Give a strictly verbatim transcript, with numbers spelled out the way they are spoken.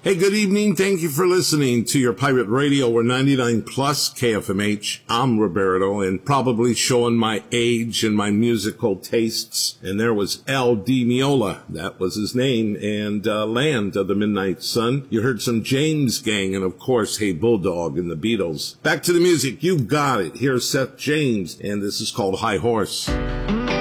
Hey, good evening. Thank you for listening to your pirate radio. We're ninety-nine plus K F M H. I'm Roberto, and probably showing my age and my musical tastes. And there was Al Di Meola. That was his name. And uh, Land of the Midnight Sun. You heard some James Gang and, of course, Hey Bulldog and the Beatles. Back to the music. You got it. Here's Seth James, and this is called High Horse.